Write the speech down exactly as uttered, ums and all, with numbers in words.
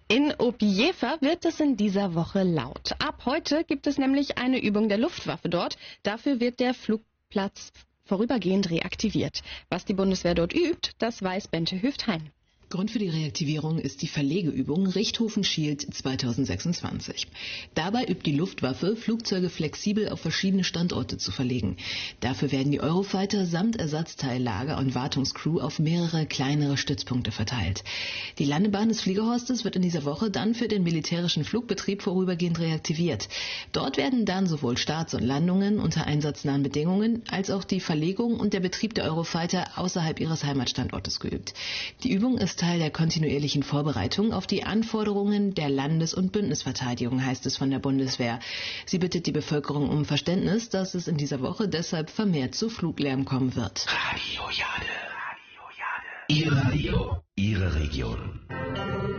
In Objeva wird es in dieser Woche laut. Ab heute gibt es nämlich eine Übung der Luftwaffe dort. Dafür wird der Flugplatz vorübergehend reaktiviert. Was die Bundeswehr dort übt, das weiß Bente Hüft-Hein. Grund für die Reaktivierung ist die Verlegeübung Richthofen Shield zweitausendsechsundzwanzig. Dabei übt die Luftwaffe, Flugzeuge flexibel auf verschiedene Standorte zu verlegen. Dafür werden die Eurofighter samt Ersatzteillager und Wartungscrew auf mehrere kleinere Stützpunkte verteilt. Die Landebahn des Fliegerhorstes wird in dieser Woche dann für den militärischen Flugbetrieb vorübergehend reaktiviert. Dort werden dann sowohl Starts und Landungen unter einsatznahen Bedingungen als auch die Verlegung und der Betrieb der Eurofighter außerhalb ihres Heimatstandortes geübt. Die Übung ist Teil der kontinuierlichen Vorbereitung auf die Anforderungen der Landes- und Bündnisverteidigung, heißt es von der Bundeswehr. Sie bittet die Bevölkerung um Verständnis, dass es in dieser Woche deshalb vermehrt zu Fluglärm kommen wird. Radio Jade. Radio Jade. Ihr Radio. Ihre Region.